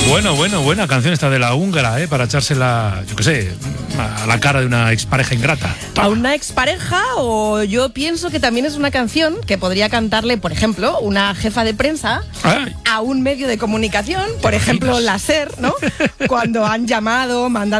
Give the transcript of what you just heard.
Buena canción esta de la húngara, para echársela, yo qué sé, a la cara de una expareja ingrata. A una expareja, o yo pienso que también es una canción que podría cantarle, por ejemplo, una jefa de prensa a un medio de comunicación, por ejemplo, la SER, ¿no? Cuando han llamado, mandado